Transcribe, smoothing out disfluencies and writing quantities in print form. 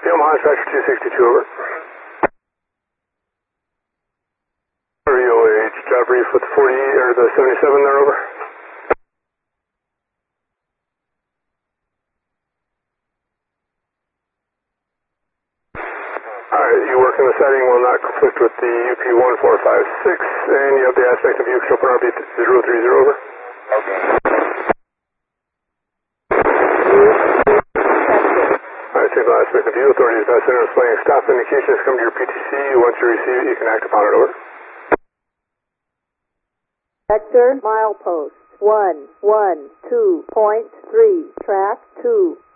Omaha, Tractor 262, over. VOH, job brief with 40, or the 77 there, over. Alright, you work in the setting will not conflict with the UP1456, and you have the aspect of Houston Open RB 030, over. Okay. Alright, signal aspect of view, authorities pass center displaying stop indications come to your PTC. Once you receive it, you can act upon it, over. Vector milepost 112.3, track 2.